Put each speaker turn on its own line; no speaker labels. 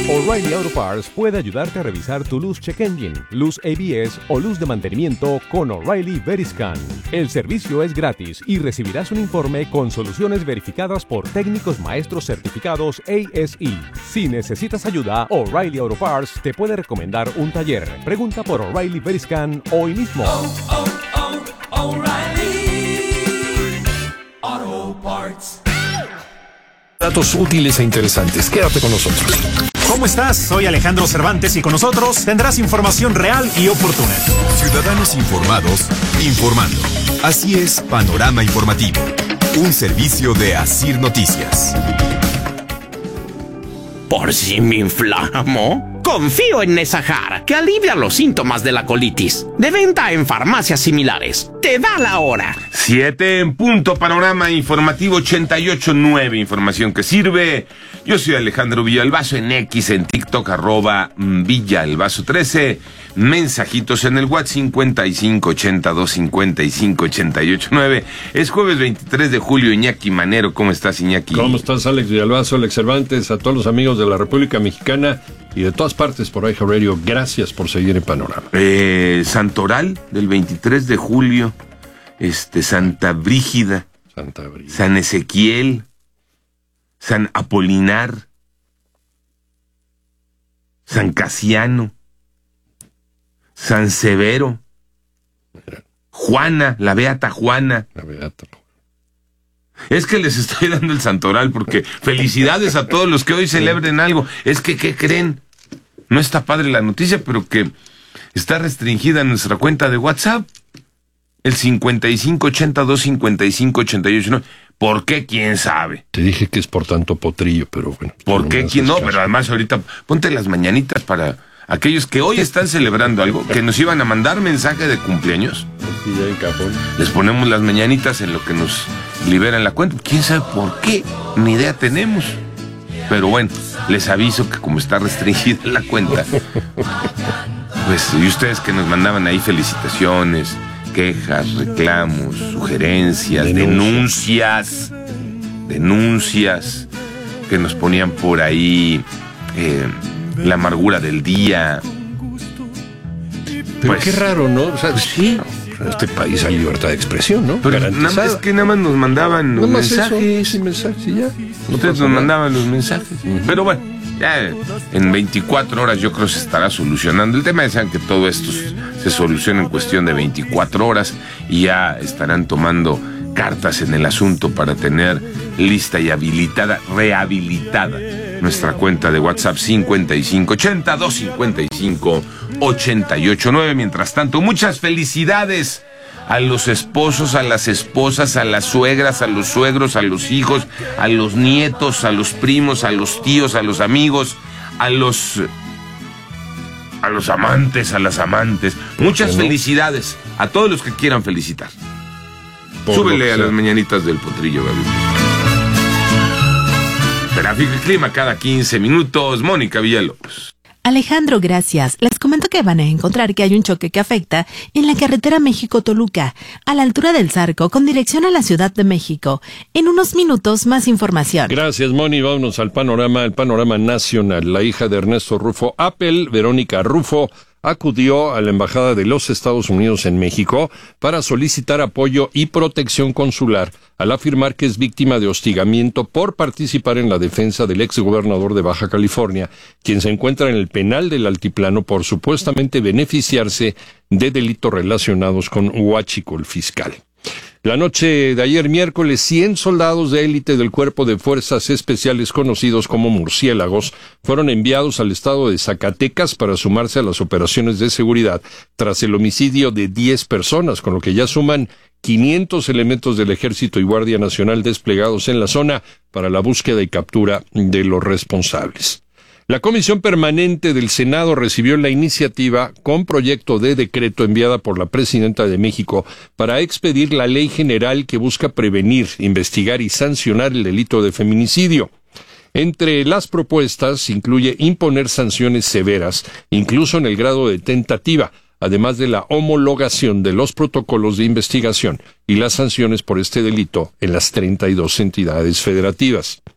O'Reilly Auto Parts puede ayudarte a revisar tu luz check engine, luz ABS o luz de mantenimiento con O'Reilly Veriscan. El servicio es gratis y recibirás un informe con soluciones verificadas por técnicos maestros certificados ASE. Si necesitas ayuda, O'Reilly Auto Parts te puede recomendar un taller. Pregunta por O'Reilly Veriscan hoy mismo.
O'Reilly Auto Parts.
Datos útiles e interesantes. Quédate con nosotros.
¿Cómo estás? Soy Alejandro Cervantes y con nosotros tendrás información real y oportuna.
Ciudadanos informados, informando. Así es Panorama Informativo, un servicio de Asir Noticias.
¿Por si me inflamo? Confío en Nesahar, que alivia los síntomas de la colitis. De venta en farmacias similares. Te da la hora.
7 en punto, Panorama Informativo 88.9, información que sirve. Yo soy Alejandro Villalbazo en X, en TikTok, @Villalbazo13. Mensajitos en el WhatsApp 5582558889. Es jueves 23 de julio, Iñaki Manero. ¿Cómo estás, Iñaki?
¿Cómo estás, Alex Villalbazo, Alex Cervantes, a todos los amigos de la República Mexicana y de todas partes por iHeart Radio? Gracias por seguir en Panorama.
Santoral del 23 de julio, Santa Brígida, San Ezequiel, San Apolinar, San Casiano, San Severo, Juana, la Beata Juana. Es que les estoy dando el santoral porque felicidades a todos los que hoy celebren algo. Es que, ¿qué creen? No está padre la noticia, pero que está restringida nuestra cuenta de WhatsApp. El 5582558889. ¿Por qué? ¿Quién sabe?
Te dije que es por tanto potrillo, pero bueno.
¿Por qué? ¿Quién no? Pero además ahorita ponte las mañanitas para aquellos que hoy están celebrando algo, que nos iban a mandar mensaje de cumpleaños.
Y ya en cajón.
Les ponemos las mañanitas en lo que nos liberan la cuenta. ¿Quién sabe por qué? Ni idea tenemos. Pero bueno, les aviso que como está restringida la cuenta, pues, y ustedes que nos mandaban ahí felicitaciones, quejas, reclamos, sugerencias, denuncias, que nos ponían por ahí la amargura del día.
Pero
pues,
qué raro, ¿no? O sea, sí. En este país hay libertad de expresión, ¿no?
Pero es que nada más nos mandaban los mensajes.
Eso, mensajes y ya.
Ustedes nos mandaban los mensajes. Pero bueno, ya en 24 horas yo creo que se estará solucionando. El tema es que todo esto se soluciona en cuestión de 24 horas y ya estarán tomando cartas en el asunto para tener lista y rehabilitada nuestra cuenta de WhatsApp 5582558889. Mientras tanto, muchas felicidades a los esposos, a las esposas, a las suegras, a los suegros, a los hijos, a los nietos, a los primos, a los tíos, a los amigos, a los amantes, a las amantes. Muchas felicidades a todos los que quieran felicitar. Súbele a las mañanitas del potrillo, Gaby. Tráfico y clima cada 15 minutos. Mónica Villalobos.
Alejandro, gracias. Les comento que van a encontrar que hay un choque que afecta en la carretera México-Toluca, a la altura del Zarco, con dirección a la Ciudad de México. En unos minutos, más información.
Gracias, Moni. Vámonos al panorama nacional. La hija de Ernesto Rufo Appel, Verónica Rufo, acudió a la Embajada de los Estados Unidos en México para solicitar apoyo y protección consular al afirmar que es víctima de hostigamiento por participar en la defensa del exgobernador de Baja California, quien se encuentra en el penal del Altiplano por supuestamente beneficiarse de delitos relacionados con huachicol fiscal. La noche de ayer miércoles, 100 soldados de élite del Cuerpo de Fuerzas Especiales conocidos como murciélagos fueron enviados al estado de Zacatecas para sumarse a las operaciones de seguridad tras el homicidio de 10 personas, con lo que ya suman 500 elementos del Ejército y Guardia Nacional desplegados en la zona para la búsqueda y captura de los responsables. La Comisión Permanente del Senado recibió la iniciativa con proyecto de decreto enviada por la Presidenta de México para expedir la ley general que busca prevenir, investigar y sancionar el delito de feminicidio. Entre las propuestas incluye imponer sanciones severas, incluso en el grado de tentativa, además de la homologación de los protocolos de investigación y las sanciones por este delito en las 32 entidades federativas.